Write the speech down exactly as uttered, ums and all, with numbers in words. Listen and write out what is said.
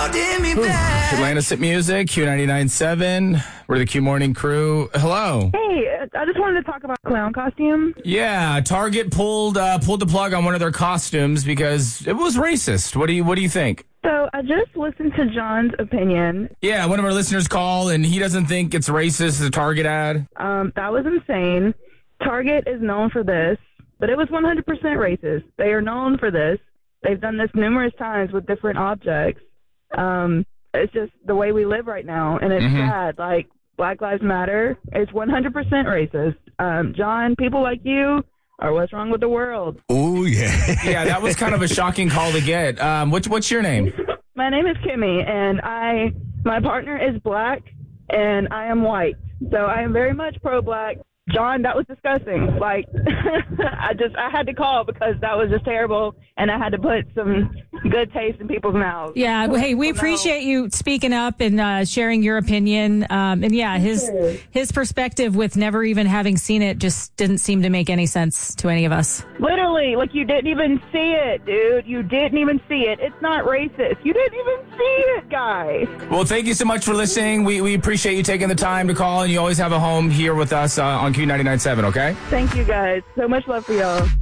holding me back. Atlanta Sit Music, Q ninety-nine point seven. We're the Q Morning Crew. Hello. Hey, I just wanted to talk about clown costume. Yeah, Target pulled uh, pulled the plug on one of their costumes because it was racist. What do you What do you think? So I just listened to John's opinion. Yeah, one of our listeners called, and he doesn't think it's racist, the Target ad. Um, that was insane. Target is known for this, but it was one hundred percent racist. They are known for this. They've done this numerous times with different objects. Um, it's just the way we live right now, and it's Mhm. sad. Like, Black Lives Matter is one hundred percent racist. Um, John, people like you are what's wrong with the world. Oh, yeah. Yeah, that was kind of a shocking call to get. Um, what's What's your name? My name is Kimmy, and I my partner is black, and I am white. So I am very much pro-black. John, that was disgusting. Like, I just, I had to call because that was just terrible, and I had to put some good taste in people's mouths. Yeah, well, hey, we People know. appreciate you speaking up and uh, sharing your opinion. Um, and yeah, his his perspective with never even having seen it just didn't seem to make any sense to any of us. Literally, like, you didn't even see it, dude. You didn't even see it. It's not racist. You didn't even see it, guy. Well, thank you so much for listening. We we appreciate you taking the time to call, and you always have a home here with us uh, on Q ninety-nine point seven, okay? Thank you, guys. So much love for y'all.